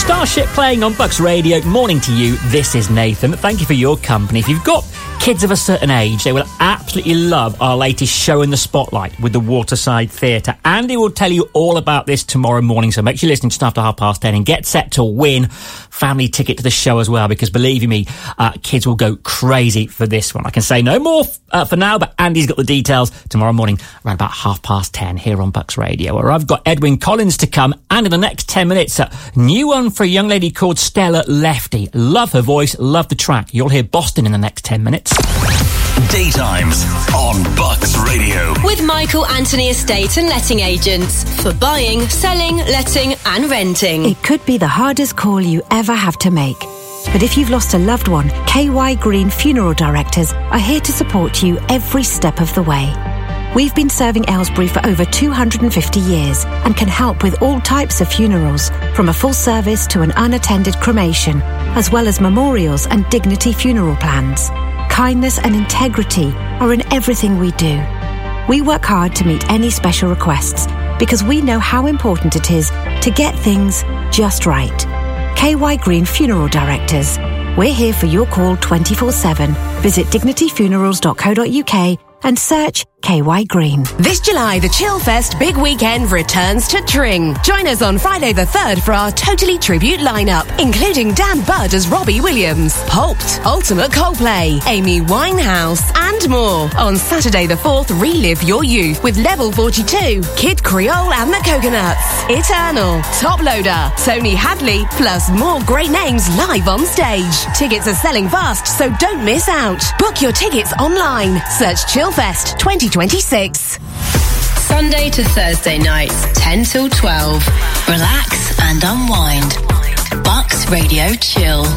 Starship playing on Bucks Radio. Morning to you. This is Nathan. Thank you for your company. If you've got kids of a certain age, they will absolutely love our latest show in the spotlight with the Waterside Theatre. Andy will tell you all about this tomorrow morning, so make sure you're listening just after 10:30 and get set to win family ticket to the show as well, because believe you me, kids will go crazy for this one. I can say no more for now, but Andy's got the details tomorrow morning around about 10:30 here on Bucks Radio, where I've got Edwin Collins to come, and in the next 10 minutes, a new one for a young lady called Stella Lefty. Love her voice, love the track. You'll hear Boston in the next 10 minutes. Daytimes on Bucks Radio. With Michael Anthony Estate and Letting Agents for buying, selling, letting and renting. It could be the hardest call you ever have to make. But if you've lost a loved one, KY Green Funeral Directors are here to support you every step of the way. We've been serving Aylesbury for over 250 years and can help with all types of funerals, from a full service to an unattended cremation, as well as memorials and dignity funeral plans. Kindness and integrity are in everything we do. We work hard to meet any special requests because we know how important it is to get things just right. KY Green Funeral Directors. We're here for your call 24/7. Visit dignityfunerals.co.uk and search KY Green. This July, the Chillfest Big Weekend returns to Tring. Join us on Friday the 3rd for our Totally Tribute lineup, including Dan Budd as Robbie Williams, Pulped, Ultimate Coldplay, Amy Winehouse, and more. On Saturday the 4th, relive your youth with Level 42, Kid Creole and the Coconuts, Eternal, Top Loader, Tony Hadley, plus more great names live on stage. Tickets are selling fast, so don't miss out. Book your tickets online. Search Chillfest 2026. Sunday to Thursday nights, 10 till 12. Relax and unwind. Bucks Radio Chill.